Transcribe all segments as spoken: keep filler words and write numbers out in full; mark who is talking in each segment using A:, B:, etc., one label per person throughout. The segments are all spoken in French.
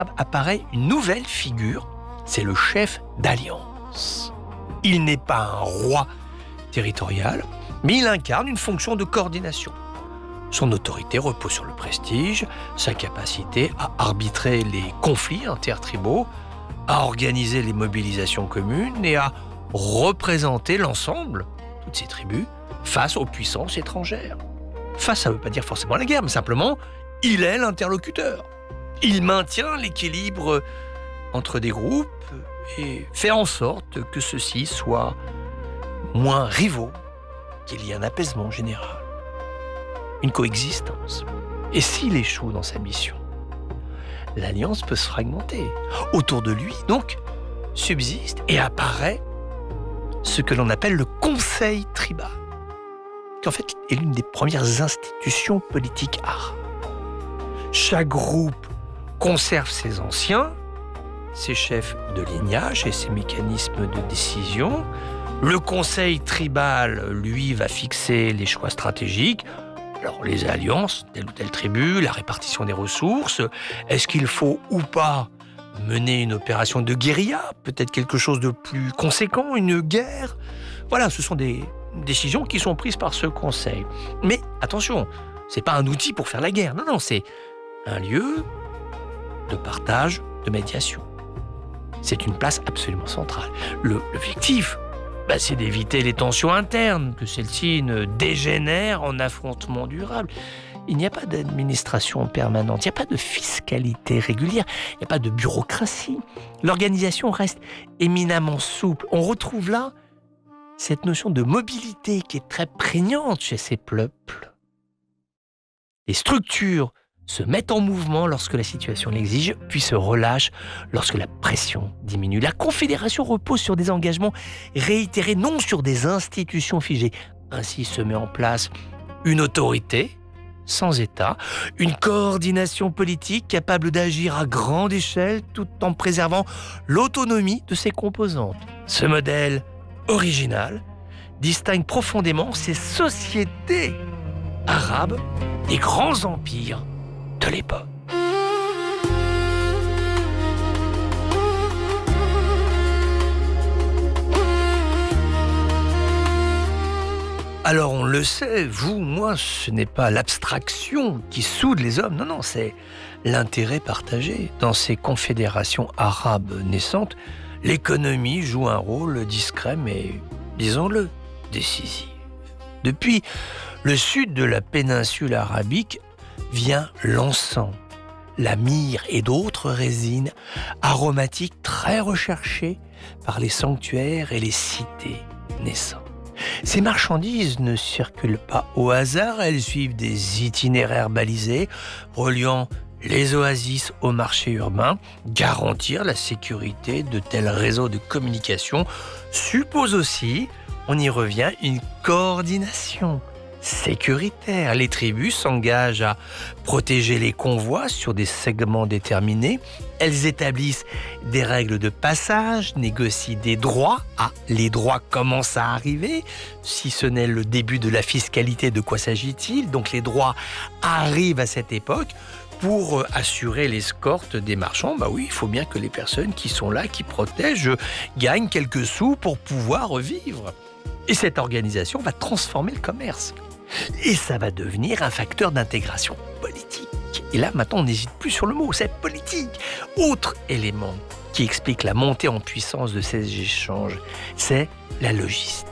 A: apparaît une nouvelle figure, c'est le chef d'alliance. Il n'est pas un roi territorial, mais il incarne une fonction de coordination. Son autorité repose sur le prestige, sa capacité à arbitrer les conflits intertribaux, à organiser les mobilisations communes et à représenter l'ensemble, toutes ces tribus, face aux puissances étrangères. Face, ça ne veut pas dire forcément la guerre, mais simplement, il est l'interlocuteur. Il maintient l'équilibre entre des groupes et fait en sorte que ceux-ci soient moins rivaux, qu'il y ait un apaisement général, une coexistence. Et s'il échoue dans sa mission, l'alliance peut se fragmenter. Autour de lui, donc, subsiste et apparaît ce que l'on appelle le conseil tribal, qui en fait est l'une des premières institutions politiques arabes. Chaque groupe conserve ses anciens, ses chefs de lignage et ses mécanismes de décision. Le conseil tribal, lui, va fixer les choix stratégiques. Alors, les alliances, telle ou telle tribu, la répartition des ressources, est-ce qu'il faut ou pas mener une opération de guérilla, peut-être quelque chose de plus conséquent, une guerre? Voilà, ce sont des décisions qui sont prises par ce conseil. Mais attention, c'est pas un outil pour faire la guerre. Non, non, c'est un lieu de partage, de médiation. C'est une place absolument centrale. Le, l'objectif, bah, c'est d'éviter les tensions internes, que celles-ci ne dégénèrent en affrontements durables. Il n'y a pas d'administration permanente, il n'y a pas de fiscalité régulière, il n'y a pas de bureaucratie. L'organisation reste éminemment souple. On retrouve là cette notion de mobilité qui est très prégnante chez ces peuples. Les structures se mettent en mouvement lorsque la situation l'exige, puis se relâchent lorsque la pression diminue. La Confédération repose sur des engagements réitérés, non sur des institutions figées. Ainsi se met en place une autorité sans État, une coordination politique capable d'agir à grande échelle tout en préservant l'autonomie de ses composantes. Ce modèle original distingue profondément ces sociétés arabes des grands empires de l'époque. Alors on le sait, vous, moi, ce n'est pas l'abstraction qui soude les hommes, non, non, c'est l'intérêt partagé. Dans ces confédérations arabes naissantes, l'économie joue un rôle discret, mais, disons-le, décisif. Depuis le sud de la péninsule arabique vient l'encens, la myrrhe et d'autres résines aromatiques très recherchées par les sanctuaires et les cités naissantes. Ces marchandises ne circulent pas au hasard, elles suivent des itinéraires balisés, reliant les oasis au marché urbain. Garantir la sécurité de tels réseaux de communication suppose aussi, on y revient, une coordination sécuritaire. Les tribus s'engagent à protéger les convois sur des segments déterminés. Elles établissent des règles de passage, négocient des droits. Ah, les droits commencent à arriver. Si ce n'est le début de la fiscalité, de quoi s'agit-il? Donc les droits arrivent à cette époque. Pour assurer l'escorte des marchands, bah oui, il faut bien que les personnes qui sont là, qui protègent, gagnent quelques sous pour pouvoir vivre. Et cette organisation va transformer le commerce. Et ça va devenir un facteur d'intégration politique. Et là, maintenant, on n'hésite plus sur le mot, c'est politique. Autre élément qui explique la montée en puissance de ces échanges, c'est la logistique.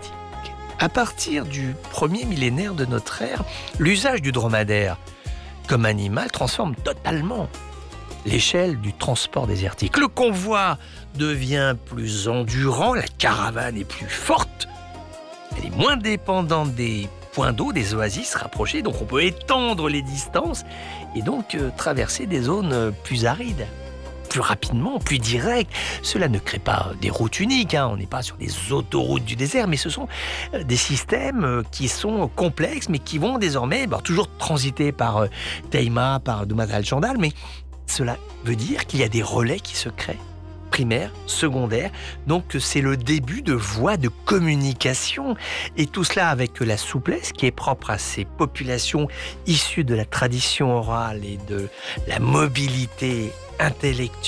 A: À partir du premier millénaire de notre ère, l'usage du dromadaire comme animal transforme totalement l'échelle du transport des articles. Le convoi devient plus endurant, la caravane est plus forte, elle est moins dépendante des points d'eau, des oasis rapprochées, donc on peut étendre les distances et donc euh, traverser des zones euh, plus arides, plus rapidement, plus direct. Cela ne crée pas des routes uniques, hein. On n'est pas sur des autoroutes du désert, mais ce sont euh, des systèmes euh, qui sont complexes, mais qui vont désormais bah, toujours transiter par euh, Teima, par Doumat al-Chandal, mais cela veut dire qu'il y a des relais qui se créent, primaire, secondaire. Donc c'est le début de voies de communication. Et tout cela avec la souplesse qui est propre à ces populations issues de la tradition orale et de la mobilité intellectuelle